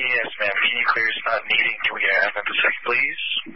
Yes, ma'am. Can you clear spot meeting? Can we have a second, please?